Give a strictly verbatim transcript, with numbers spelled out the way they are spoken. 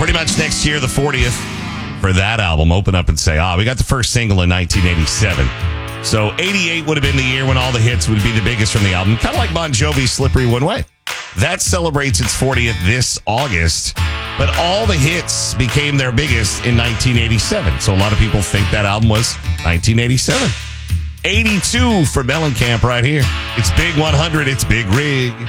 pretty much next year, the fortieth for that album. Open up and say, ah, we got the first single in nineteen eighty-seven. So eighty-eight would have been the year when all the hits would be the biggest from the album. Kind of like Bon Jovi's Slippery When Wet. That celebrates its fortieth this August. But all the hits became their biggest in nineteen eighty-seven. So a lot of people think that album was nineteen eighty-seven. eighty-two for Mellencamp right here. It's Big one hundred. It's Big Rig.